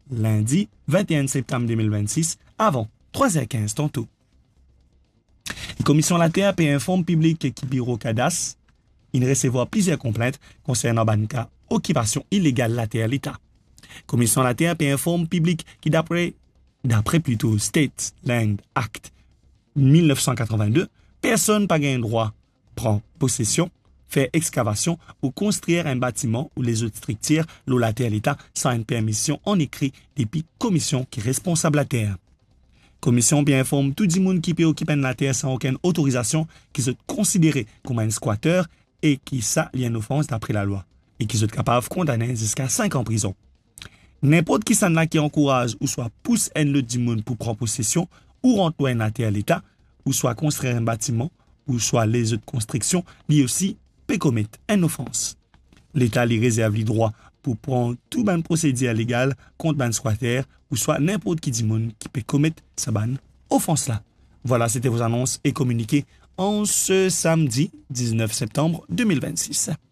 lundi 21 septembre 2026, avant 3h15 tantôt. La commission la terre paie informe public qui bureau CADAS. Il recevoir plusieurs complaintes concernant banca occupation illégale la terre l'État. Commission la terre paie informe public qui d'après plutôt State Land Act 1982, personne pas gain droit prend possession, faire excavation ou construire un bâtiment ou les autres structures l'eau la terre l'État sans une permission en écrit depuis commission qui est responsable la terre. Commission bien informe tout le monde qui peut occuper la terre sans aucune autorisation qui se considéré comme un squatteur et qui ça y a une offense d'après la loi et qui sont capables de condamner jusqu'à 5 ans en prison. N'importe qui s'en là qui encourage ou soit pousse un autre du monde pour prendre possession ou rentrer la terre l'État ou soit construire un bâtiment ou soit les autres constructions, lui aussi peut commettre une offense. L'État lui réserve le droit pour prendre tout ban procédure légal contre ban squatter ou soit n'importe qui du monde qui peut commettre sa ban offense là. Voilà, c'était vos annonces et communiqués en ce samedi 19 septembre 2026.